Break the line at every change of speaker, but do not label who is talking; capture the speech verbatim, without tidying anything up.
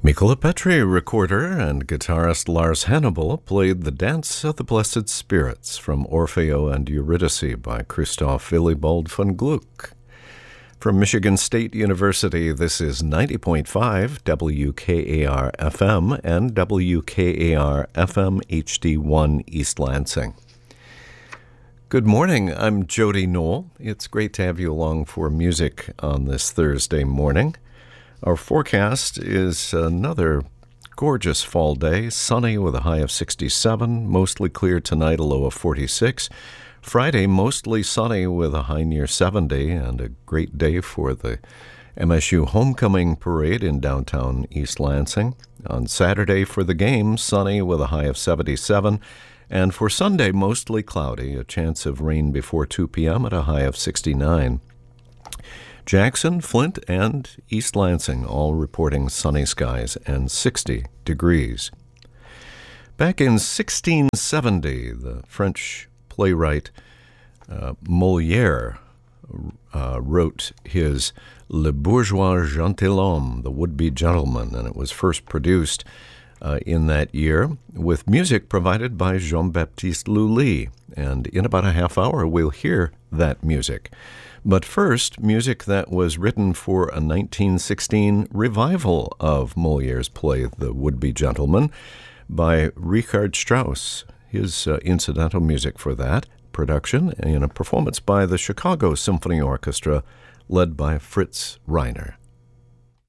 Mikola Petri, recorder and guitarist Lars Hannibal, played The Dance of the Blessed Spirits from Orfeo and Eurydice by Christoph Willibald von Gluck. From Michigan State University, this is ninety point five W K A R F M and W K A R F M H D one East Lansing. Good morning, I'm Jody Knoll. It's great to have you along for music on this Thursday morning. Our forecast is another gorgeous fall day, sunny with a high of sixty-seven, mostly clear tonight, a low of forty-six. Friday, mostly sunny with a high near seventy, and a great day for the M S U Homecoming Parade in downtown East Lansing. On Saturday for the game, sunny with a high of seventy-seven, and for Sunday, mostly cloudy, a chance of rain before two p.m. at a high of sixty-nine. Jackson, Flint, and East Lansing all reporting sunny skies and sixty degrees. Back in sixteen seventy, the French playwright uh, Molière uh, wrote his Le Bourgeois Gentilhomme, the Would-Be Gentleman, and it was first produced uh, in that year with music provided by Jean-Baptiste Lully. And in about a half hour, we'll hear that music. But first, music that was written for a nineteen sixteen revival of Molière's play The Would-Be Gentleman by Richard Strauss. His uh, incidental music for that production in a performance by the Chicago Symphony Orchestra led by Fritz Reiner.